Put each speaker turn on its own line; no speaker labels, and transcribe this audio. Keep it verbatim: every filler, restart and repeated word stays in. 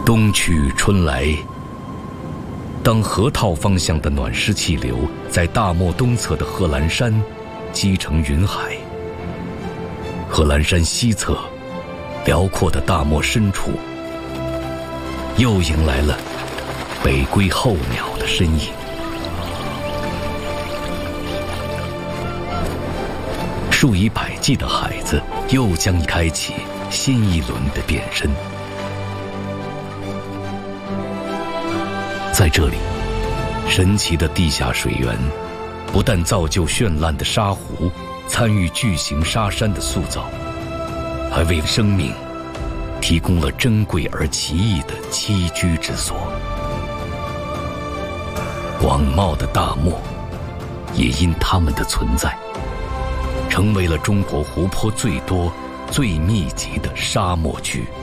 冬去春来，当河套方向的暖湿气流在大漠东侧的贺兰山积成云海，贺兰山西侧辽阔的大漠深处，又迎来了北归候鸟的身影。数以百计的海子又将开启新一轮的变身。在这里，神奇的地下水源不但造就绚烂的沙湖，参与巨型沙山的塑造，还为生命提供了珍贵而奇异的栖居之所。广袤的大漠也因它们的存在，成为了中国湖泊最多、最密集的沙漠区。